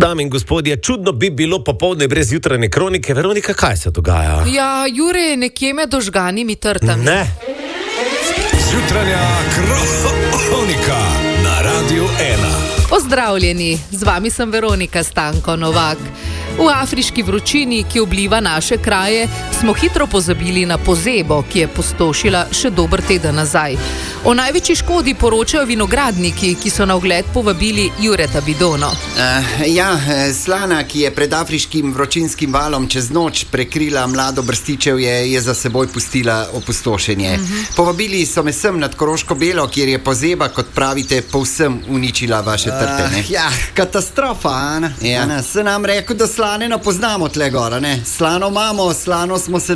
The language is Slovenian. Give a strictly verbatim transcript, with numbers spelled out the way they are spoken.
Dame in gospodje, čudno bi bilo popoldne brez jutranje kronike. Veronika, kaj se dogaja? Ja, Jure je nekje med ožganimi trtami. Ne. Jutranja kronika na Radiu ena. Pozdravljeni, z vami sem Veronika Stanko Novak. V afriški vročini, ki obliva naše kraje, smo hitro pozabili na pozebo, ki je pustošila še dober teden nazaj. O največji škodi poročajo vinogradniki, ki so na ogled povabili Jureta Bidono. Uh, ja, slana, ki je pred afriškim vročinskim valom čez noč prekrila mlado brstičev, je, je za seboj pustila opustošenje. Uh-huh. Povabili so me sem nad Koroško Belo, kjer je pozeba, kot pravite, povsem uničila vaše trte. Uh, ja, katastrofa, Ana. Ja. Ana, se nam rekel, da slane ne poznamo tle gora, ne? Slano imamo, slano smo se